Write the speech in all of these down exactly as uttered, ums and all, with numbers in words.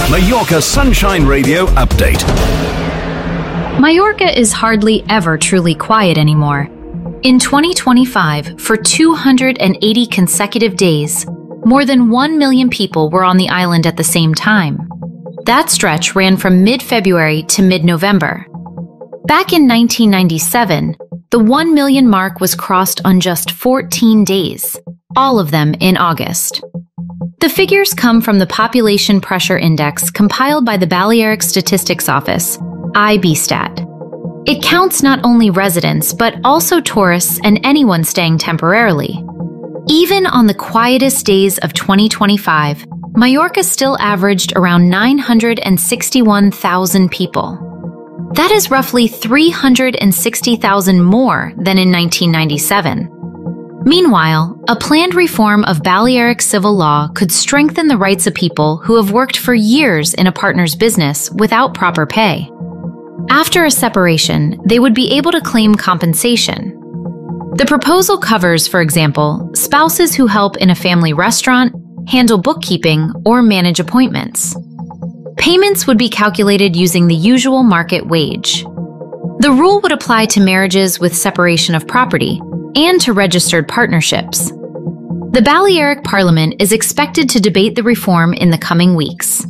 Mallorca Sunshine Radio Update. Mallorca is hardly ever truly quiet anymore. In twenty twenty-five, for two hundred eighty consecutive days, more than one million people were on the island at the same time. That stretch ran from mid-February to mid-November. Back in nineteen ninety-seven, the one million mark was crossed on just fourteen days, all of them in August. The figures come from the Population Pressure Index compiled by the Balearic Statistics Office, I B STAT. It counts not only residents, but also tourists and anyone staying temporarily. Even on the quietest days of twenty twenty-five, Mallorca still averaged around nine hundred sixty-one thousand people. That is roughly three hundred sixty thousand more than in nineteen ninety-seven. Meanwhile, a planned reform of Balearic civil law could strengthen the rights of people who have worked for years in a partner's business without proper pay. After a separation, they would be able to claim compensation. The proposal covers, for example, spouses who help in a family restaurant, handle bookkeeping, or manage appointments. Payments would be calculated using the usual market wage. The rule would apply to marriages with separation of property and to registered partnerships. The Balearic Parliament is expected to debate the reform in the coming weeks.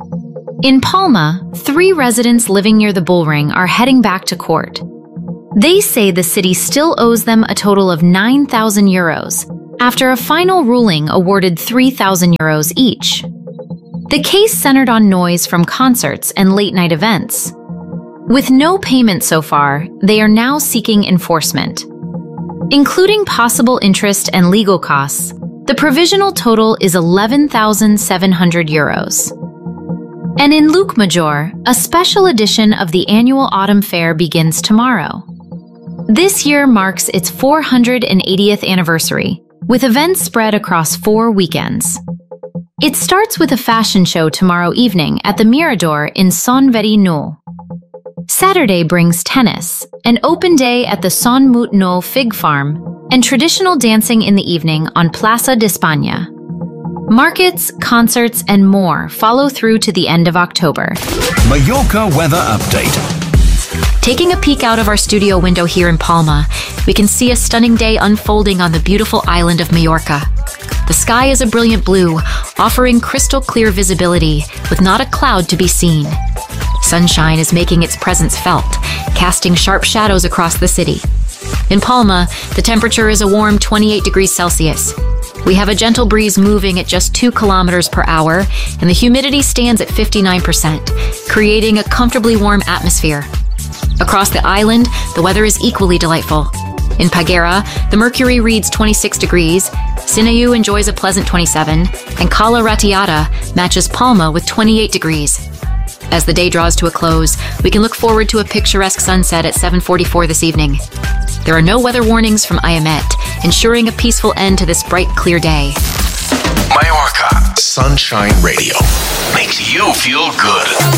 In Palma, three residents living near the bullring are heading back to court. They say the city still owes them a total of nine thousand euros, after a final ruling awarded three thousand euros each. The case centered on noise from concerts and late-night events. With no payment so far, they are now seeking enforcement. Including possible interest and legal costs, the provisional total is eleven thousand seven hundred euros. And in Llucmajor, a special edition of the annual Autumn Fair begins tomorrow. This year marks its four hundred eightieth anniversary, with events spread across four weekends. It starts with a fashion show tomorrow evening at the Mirador in Son Very Nou. Saturday brings tennis, an open day at the Son Mut Nou Fig Farm, and traditional dancing in the evening on Plaza de España. Markets, concerts, and more follow through to the end of October. Mallorca Weather Update. Taking a peek out of our studio window here in Palma, we can see a stunning day unfolding on the beautiful island of Mallorca. The sky is a brilliant blue, offering crystal clear visibility with not a cloud to be seen. Sunshine is making its presence felt, casting sharp shadows across the city. In Palma, the temperature is a warm twenty-eight degrees Celsius. We have a gentle breeze moving at just two kilometers per hour, and the humidity stands at fifty-nine percent, creating a comfortably warm atmosphere. Across the island, the weather is equally delightful. In Peguera, the mercury reads twenty-six degrees, Sinaú enjoys a pleasant twenty-seven, and Cala Ratiata matches Palma with twenty-eight degrees. As the day draws to a close, we can look forward to a picturesque sunset at seven forty-four this evening. There are no weather warnings from I M E T, ensuring a peaceful end to this bright, clear day. Mallorca Sunshine Radio makes you feel good.